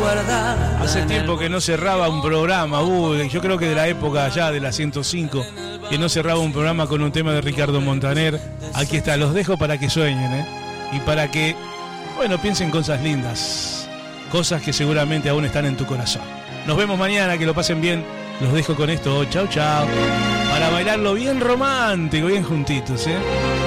Hace tiempo que no cerraba un programa, yo creo que de la época ya de la 105, que no cerraba un programa con un tema de Ricardo Montaner. Aquí está, los dejo para que sueñen, y para que, bueno, piensen cosas lindas, cosas que seguramente aún están en tu corazón. Nos vemos mañana, que lo pasen bien. Los dejo con esto, chau chau, para bailarlo bien romántico, bien juntitos,